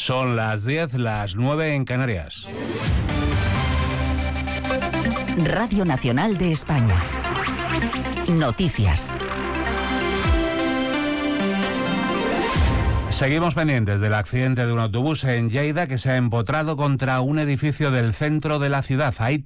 Son las 10, las 9 en Canarias. Radio Nacional de España. Noticias. Seguimos pendientes del accidente de un autobús en Lleida que se ha empotrado contra un edificio del centro de la ciudad. Hay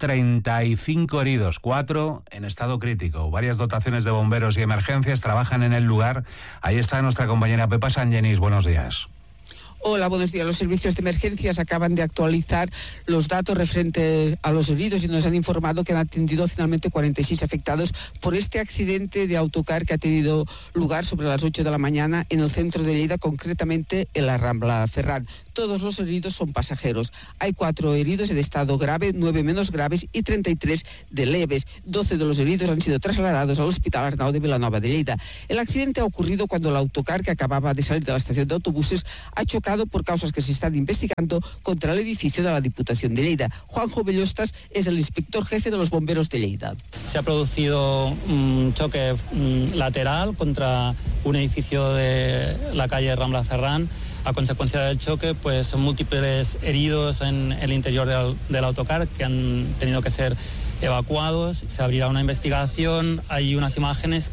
35 heridos, 4 en estado crítico. Varias dotaciones de bomberos y emergencias trabajan en el lugar. Ahí está nuestra compañera Pepa Sangenís. Buenos días. Hola, buenos días. Los servicios de emergencias acaban de actualizar los datos referente a los heridos y nos han informado que han atendido finalmente 46 afectados por este accidente de autocar que ha tenido lugar sobre las 8 de la mañana en el centro de Lleida, concretamente en la Rambla Ferran. Todos los heridos son pasajeros. Hay 4 heridos de estado grave, 9 menos graves y 33 de leves. 12 de los heridos han sido trasladados al Hospital Arnau de Vilanova de Lleida. El accidente ha ocurrido cuando el autocar que acababa de salir de la estación de autobuses ha chocado por causas que se están investigando contra el edificio de la Diputación de Lleida. Juanjo Bellostas es el inspector jefe de los bomberos de Lleida. Se ha producido un choque lateral contra un edificio de la calle Rambla Ferran. A consecuencia del choque, pues múltiples heridos en el interior del autocar que han tenido que ser evacuados. Se abrirá una investigación. Hay unas imágenes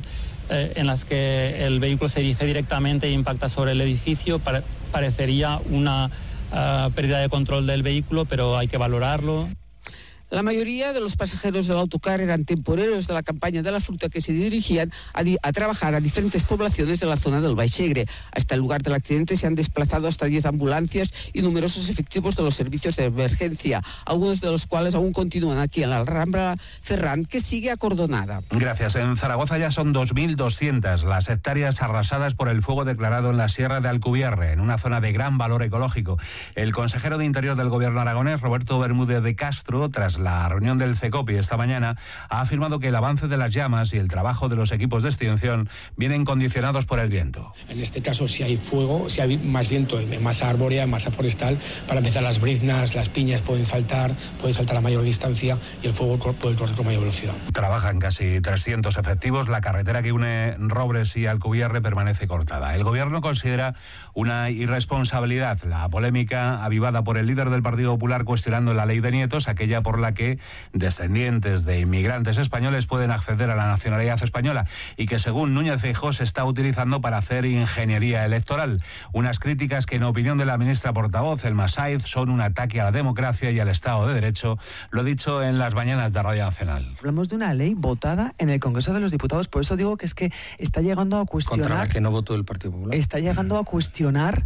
en las que el vehículo se dirige directamente e impacta sobre el edificio. Parecería una pérdida de control del vehículo, pero hay que valorarlo. La mayoría de los pasajeros del autocar eran temporeros de la campaña de la fruta que se dirigían a trabajar a diferentes poblaciones de la zona del Baix Segre. Hasta el lugar del accidente se han desplazado hasta 10 ambulancias y numerosos efectivos de los servicios de emergencia, algunos de los cuales aún continúan aquí en la Rambla Ferran, que sigue acordonada. Gracias. En Zaragoza ya son 2.200 las hectáreas arrasadas por el fuego declarado en la Sierra de Alcubierre, en una zona de gran valor ecológico. El consejero de Interior del Gobierno aragonés, Roberto Bermúdez de Castro, tras la reunión del CECOPI esta mañana, ha afirmado que el avance de las llamas y el trabajo de los equipos de extinción vienen condicionados por el viento. En este caso, si hay fuego, si hay más viento, masa arbórea, masa forestal, para empezar las briznas, las piñas pueden saltar a mayor distancia y el fuego puede correr con mayor velocidad. Trabajan casi 300 efectivos. La carretera que une Robres y Alcubierre permanece cortada. El gobierno considera una irresponsabilidad la polémica avivada por el líder del Partido Popular cuestionando la ley de nietos, aquella por la que descendientes de inmigrantes españoles pueden acceder a la nacionalidad española y que, según Núñez Feijóo, se está utilizando para hacer ingeniería electoral. Unas críticas que, en opinión de la ministra portavoz, Elma Saiz, son un ataque a la democracia y al Estado de Derecho. Lo ha dicho en las mañanas de Radio Nacional. Hablamos de una ley votada en el Congreso de los Diputados, por eso digo que es que está llegando a cuestionar... Contra la que no votó el Partido Popular. Está llegando a cuestionar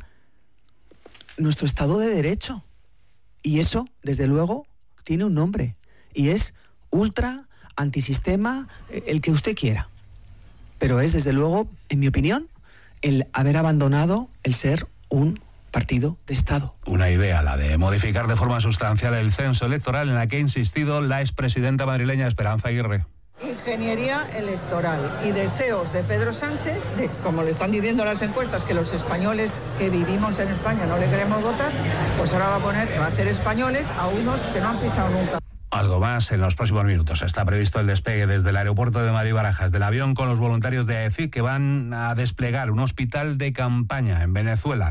nuestro Estado de Derecho. Y eso, desde luego, tiene un nombre, y es ultra, antisistema, el que usted quiera. Pero es, desde luego, en mi opinión, el haber abandonado el ser un partido de Estado. Una idea, la de modificar de forma sustancial el censo electoral, en la que ha insistido la expresidenta madrileña Esperanza Aguirre. Ingeniería electoral y deseos de Pedro Sánchez, como le están diciendo las encuestas, que los españoles que vivimos en España no le queremos votar, pues ahora va a hacer españoles a unos que no han pisado nunca. Algo más en los próximos minutos. Está previsto el despegue desde el aeropuerto de Madrid-Barajas del avión con los voluntarios de AECID, que van a desplegar un hospital de campaña en Venezuela.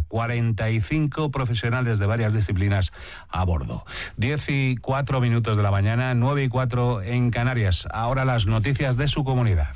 45 profesionales de varias disciplinas a bordo. 10:04 de la mañana, 9:04 en Canarias. Ahora las noticias de su comunidad.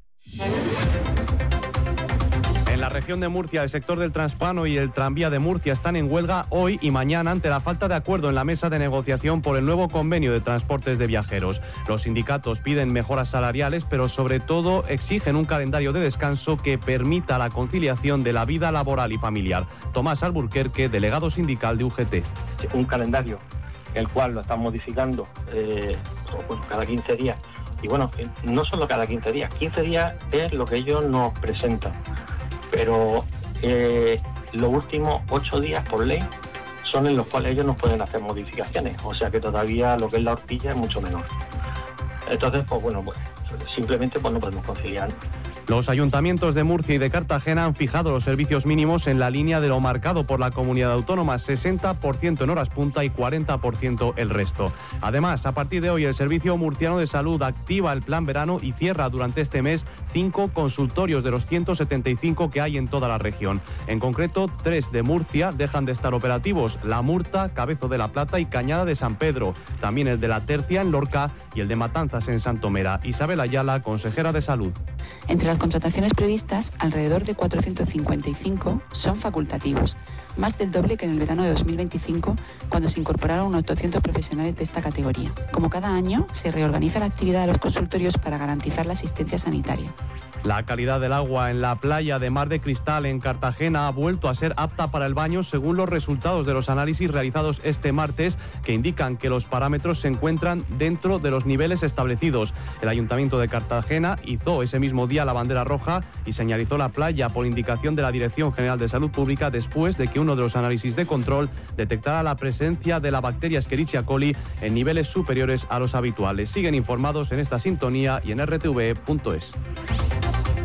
En la región de Murcia, el sector del Transpano y el tranvía de Murcia están en huelga hoy y mañana ante la falta de acuerdo en la mesa de negociación por el nuevo convenio de transportes de viajeros. Los sindicatos piden mejoras salariales, pero sobre todo exigen un calendario de descanso que permita la conciliación de la vida laboral y familiar. Tomás Alburquerque, delegado sindical de UGT. Un calendario el cual lo están modificando cada 15 días. Y bueno, no solo cada 15 días es lo que ellos nos presentan. Pero los últimos 8 días por ley son en los cuales ellos no pueden hacer modificaciones, o sea que todavía lo que es la horquilla es mucho menor. Entonces, simplemente no podemos conciliar Los ayuntamientos de Murcia y de Cartagena han fijado los servicios mínimos en la línea de lo marcado por la comunidad autónoma, 60% en horas punta y 40% el resto. Además, a partir de hoy el Servicio Murciano de Salud activa el plan verano y cierra durante este mes 5 consultorios de los 175 que hay en toda la región. En concreto, 3 de Murcia dejan de estar operativos: La Murta, Cabezo de la Plata y Cañada de San Pedro. También el de La Tercia en Lorca y el de Matanzas en Santomera. Isabel Ayala, consejera de Salud. Entre las contrataciones previstas, alrededor de 455 son facultativos, más del doble que en el verano de 2025, cuando se incorporaron unos 200 profesionales de esta categoría. Como cada año, se reorganiza la actividad de los consultorios para garantizar la asistencia sanitaria. La calidad del agua en la playa de Mar de Cristal en Cartagena ha vuelto a ser apta para el baño, según los resultados de los análisis realizados este martes, que indican que los parámetros se encuentran dentro de los niveles establecidos. El Ayuntamiento de Cartagena izó ese mismo día la bandera roja y señalizó la playa por indicación de la Dirección General de Salud Pública, después de que uno de los análisis de control detectara la presencia de la bacteria Escherichia coli en niveles superiores a los habituales. Siguen informados en esta sintonía y en rtv.es.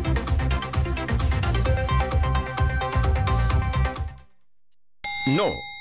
No.